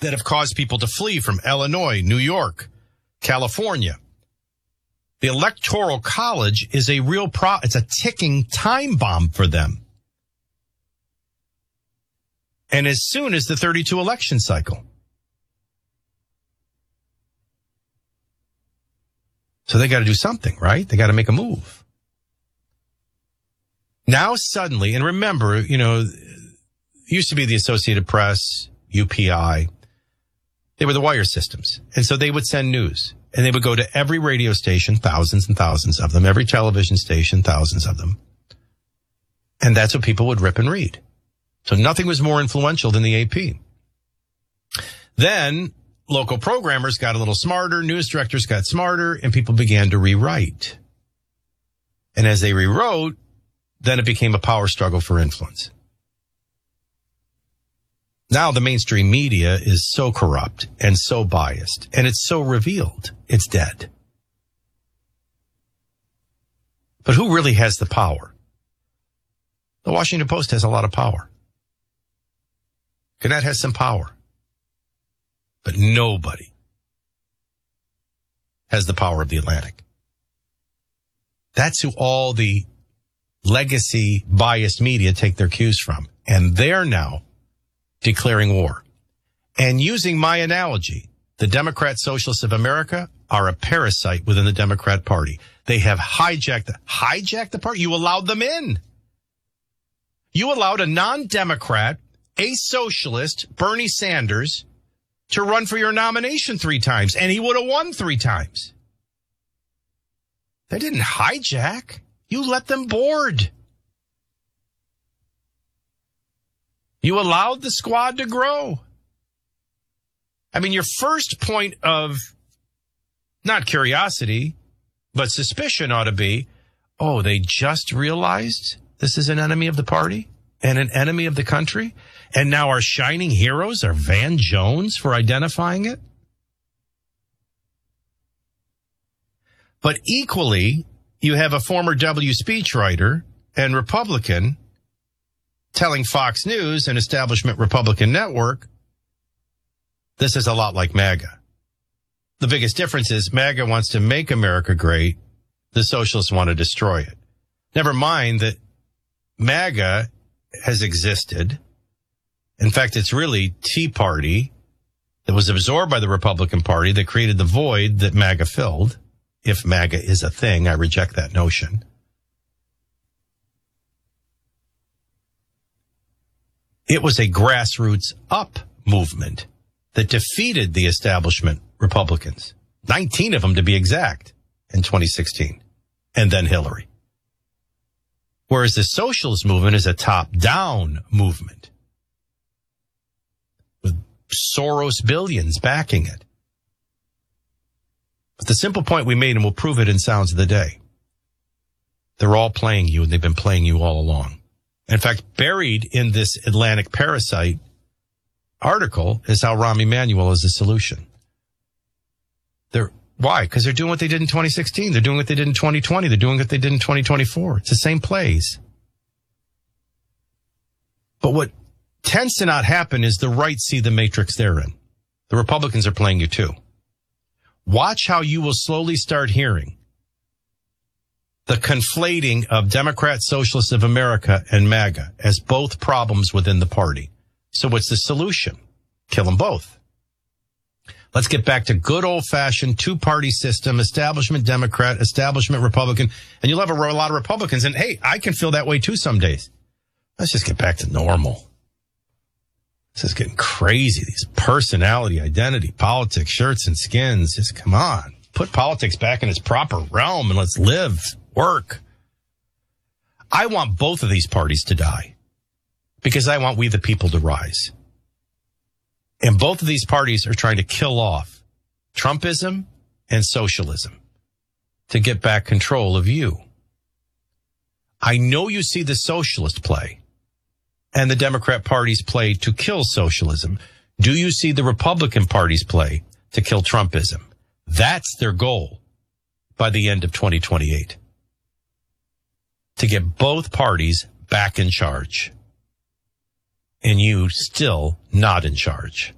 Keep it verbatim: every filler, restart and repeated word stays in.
that have caused people to flee from Illinois, New York, California. The Electoral College is a real pro. It's a ticking time bomb for them. And as soon as the thirty-two election cycle. So they got to do something, right? They got to make a move. Now suddenly, and remember, you know, it used to be the Associated Press, U P I. They were the wire systems. And so they would send news. And they would go to every radio station, thousands and thousands of them, every television station, thousands of them. And that's what people would rip and read. So nothing was more influential than the A P. Then local programmers got a little smarter, news directors got smarter, and people began to rewrite. And as they rewrote, then it became a power struggle for influence. Now the mainstream media is so corrupt and so biased, and it's so revealed, it's dead. But who really has the power? The Washington Post has a lot of power. Gannett has some power. But nobody has the power of the Atlantic. That's who all the legacy biased media take their cues from. And they're now declaring war. And using my analogy, the Democrat Socialists of America are a parasite within the Democrat Party. They have hijacked the, hijacked the party. You allowed them in. You allowed a non-Democrat, a socialist, Bernie Sanders, to run for your nomination three times, and he would have won three times. They didn't hijack. You let them board. You allowed the squad to grow. I mean, your first point of not curiosity, but suspicion ought to be, oh, they just realized this is an enemy of the party and an enemy of the country. And now our shining heroes are Van Jones for identifying it. But equally, you have a former W speechwriter and Republican telling Fox News, an establishment Republican network, this is a lot like MAGA. The biggest difference is MAGA wants to make America great. The socialists want to destroy it. Never mind that MAGA has existed. In fact, it's really Tea Party that was absorbed by the Republican Party that created the void that MAGA filled. If MAGA is a thing, I reject that notion. It was a grassroots up movement that defeated the establishment Republicans, nineteen of them to be exact, in twenty sixteen, and then Hillary. Whereas the socialist movement is a top-down movement with Soros billions backing it. But the simple point we made, and we'll prove it in Sounds of the Day, they're all playing you, and they've been playing you all along. In fact, buried in this Atlantic parasite article is how Rahm Emanuel is the solution. They're, why? Because they're doing what they did in twenty sixteen. They're doing what they did in twenty twenty. They're doing what they did in twenty twenty-four. It's the same plays. But what tends to not happen is the right see the matrix they're in. The Republicans are playing you too. Watch how you will slowly start hearing the conflating of Democrat Socialists of America and MAGA as both problems within the party. So what's the solution? Kill them both. Let's get back to good old-fashioned two-party system, establishment Democrat, establishment Republican, and you'll have a, a lot of Republicans. And, hey, I can feel that way, too, some days. Let's just get back to normal. This is getting crazy. These personality, identity, politics, shirts and skins. Just come on. Put politics back in its proper realm and let's live, work. I want both of these parties to die because I want we the people to rise. And both of these parties are trying to kill off Trumpism and socialism to get back control of you. I know you see the socialist play and the Democrat Party's play to kill socialism. Do you see the Republican Party's play to kill Trumpism? That's their goal by the end of twenty twenty-eight. To get both parties back in charge. And you still not in charge.